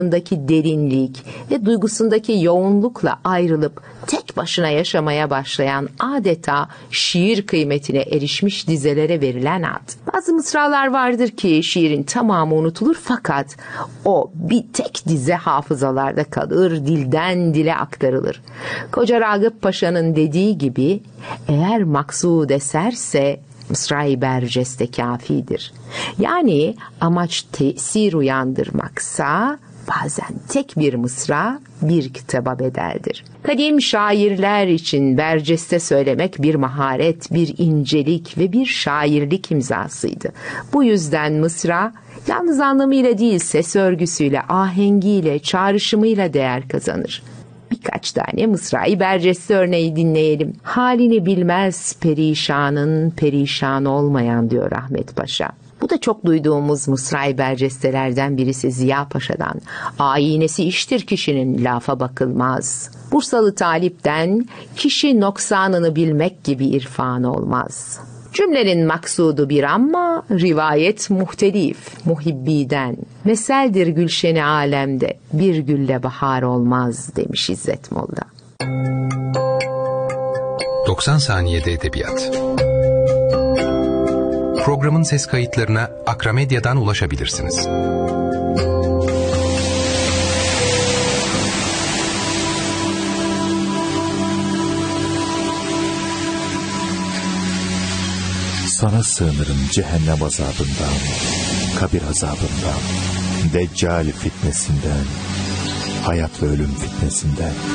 derinlik ve duygusundaki yoğunlukla ayrılıp tek başına yaşamaya başlayan, adeta şiir kıymetine erişmiş dizelere verilen ad. Bazı mısralar vardır ki şiirin tamamı unutulur fakat o bir tek dize hafızalarda kalır, dilden dile aktarılır. Koca Ragıp Paşa'nın dediği gibi, eğer maksud eserse Mısra-i Berceste kâfidir. Yani amaç tesir uyandırmaksa bazen tek bir mısra bir kitaba bedeldir. Kadim şairler için Berceste söylemek bir maharet, bir incelik ve bir şairlik imzasıydı. Bu yüzden mısra yalnız anlamıyla değil, ses örgüsüyle, ahengiyle, çağrışımıyla değer kazanır. Birkaç tane Mısra-i Berceste örneği dinleyelim. Halini bilmez perişanın perişan olmayan diyor Ahmet Paşa. Bu da çok duyduğumuz Mısra-i Bercestelerden birisi Ziya Paşa'dan. Ayinesi iştir kişinin, lafa bakılmaz. Bursalı Talip'ten kişi noksanını bilmek gibi irfan olmaz. Cümlenin maksudu bir ama rivayet muhtelif, muhibbiden. Meseldir gülşeni alemde, bir gülle bahar olmaz demiş İzzet Molla. 90 saniyede edebiyat. Programın ses kayıtlarına Akramedya'dan ulaşabilirsiniz. Sana sığınırım cehennem azabından, kabir azabından, deccal fitnesinden, hayat ve ölüm fitnesinden.